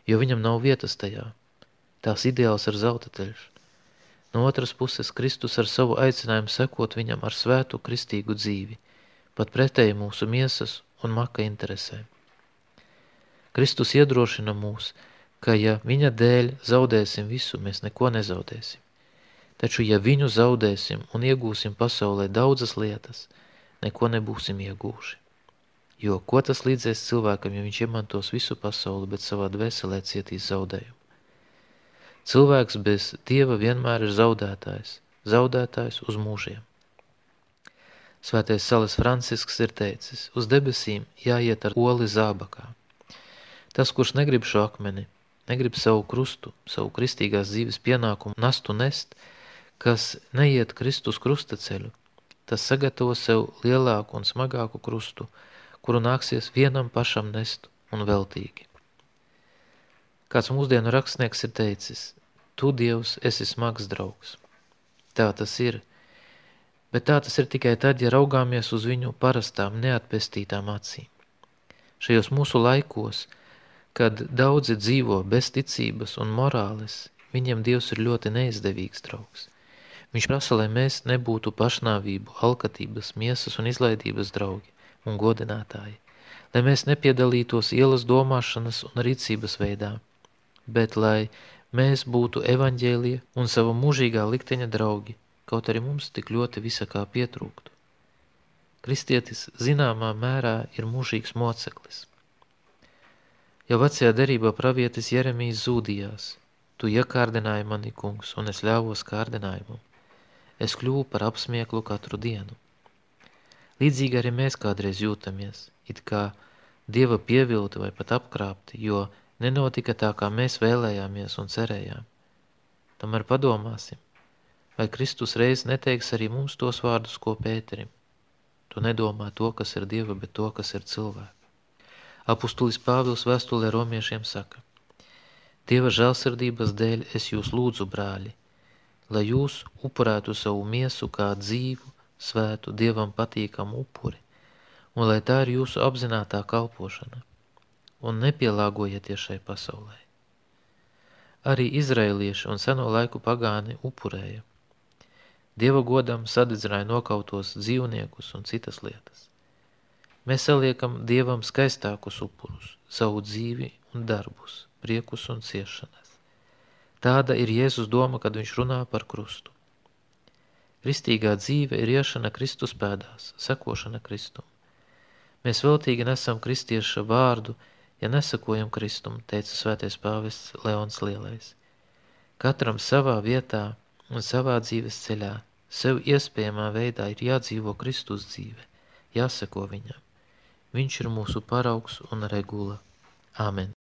jo viņam nav vietas tajā. Tās ideāls ir zelta ceļš. No otras puses, Kristus ar savu aicinājumu sekot viņam ar svētu kristīgu dzīvi, pat pretēji mūsu miesas un maka interesēm. Kristus iedrošina mūs, ka ja viņa dēļ zaudēsim visu, mēs neko nezaudēsim. Taču, ja viņu zaudēsim un iegūsim pasaulē daudzas lietas, neko nebūsim iegūši. Jo ko tas līdzēs cilvēkam, ja viņš iemantos visu pasauli, bet savā dvēselē cietīs zaudējumu? Cilvēks bez Dieva vienmēr ir zaudētājs uz mūžiem. Svētais Sales Francisks ir teicis, uz debesīm jāiet ar oli zābakā. Tas, kurš negrib šo akmeni, negrib savu krustu, savu kristīgās dzīves pienākumu nastu nest, kas neiet Kristus krusta ceļu, tas sagatavo sev lielāku un smagāku krustu, kuru nāksies vienam pašam nest un veltīgi. Kāds mūsdienu rakstnieks ir teicis, tu, Dievs, esi smags draugs. Tā tas ir, bet tā tas ir tikai tad, ja raugāmies uz viņu parastām, neatpestītām acīm. Šajos mūsu laikos, kad daudzi dzīvo bez ticības un morāles, viņiem Dievs ir ļoti neizdevīgs draugs. Viņš prasa, lai mēs nebūtu pašnāvību, alkatības, miesas un izlaidības draugi un godinātāji, lai mēs nepiedalītos ielas domāšanas un rīcības veidā, bet lai mēs būtu evaņģēlija un sava mūžīgā likteņa draugi, kaut arī mums tik ļoti visa kā pietrūktu. Kristietis zināmā mērā ir mūžīgs moceklis. Jau vecajā derībā pravietis Jeremijs zūdījās, tu iekārdināji mani, kungs, un es ļāvos kārdinājumam. Es kļuvu par apsmieklu katru dienu. Līdzīgi arī mēs kādreiz jūtamies, it kā Dieva pievilti vai pat apkrāpti, jo nenotika tā, kā mēs vēlējāmies un cerējām. Tomēr padomāsim, vai Kristus reiz neteiks arī mums tos vārdus, ko Pēterim. Tu nedomā to, kas ir Dieva, bet to, kas ir cilvēka. Apustulis Pāvils vēstulē romiešiem saka, Dieva žēlsirdības dēļ es jūs lūdzu, brāļi, lai jūs upurētu savu miesu kā dzīvu, svētu, Dievam patīkamu upuri, un lai tā ir jūsu apzinātā kalpošana, un nepielāgojieties šai pasaulē. Arī izraelieši un seno laiku pagāni upurēja. Dieva godam sadedzināja nokautos dzīvniekus un citas lietas. Mēs saliekam Dievam skaistākus upurus, savu dzīvi un darbus, priekus un ciešanas. Tāda ir Jēzus doma, kad viņš runā par krustu. Kristīgā dzīve ir iešana Kristus pēdās, sekošana Kristum. Mēs veltīgi nesam kristieša vārdu, ja nesakojam Kristum, teica svētais pāvests Leons Lielais. Katram savā vietā un savā dzīves ceļā, sev iespējamā veidā ir jādzīvo Kristus dzīve, jāseko viņam. Viņš ir mūsu paraugs un regula. Āmen.